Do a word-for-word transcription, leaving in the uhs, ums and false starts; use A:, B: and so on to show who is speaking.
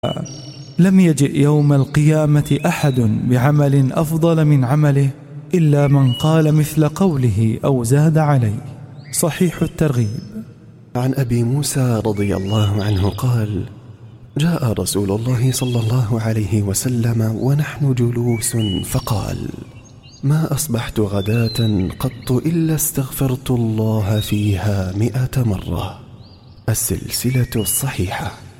A: لم يجئ يوم القيامة أحد بعمل أفضل من عمله إلا من قال مثل قوله أو زاد عليه. صحيح الترغيب.
B: عن أبي موسى رضي الله عنه قال: جاء رسول الله صلى الله عليه وسلم ونحن جلوس فقال: ما أصبحت غداة قط إلا استغفرت الله فيها مئة مرة. السلسلة الصحيحة.